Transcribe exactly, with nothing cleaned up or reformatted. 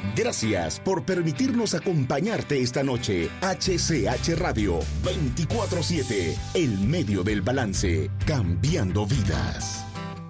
Gracias por permitirnos acompañarte esta noche. H C H Radio veinticuatro siete, el medio del balance, cambiando vidas.